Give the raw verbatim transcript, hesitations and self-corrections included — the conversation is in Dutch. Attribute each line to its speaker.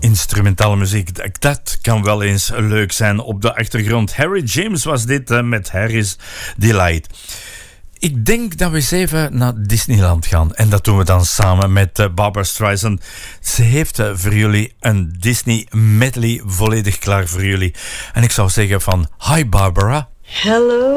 Speaker 1: Instrumentale muziek, dat kan wel eens leuk zijn op de achtergrond. Harry James was dit uh, met Harry's Delight. Ik denk dat we eens even naar Disneyland gaan. En dat doen we dan samen met uh, Barbra Streisand. Ze heeft uh, voor jullie een Disney medley volledig klaar voor jullie. En ik zou zeggen van, hi Barbara.
Speaker 2: Hello.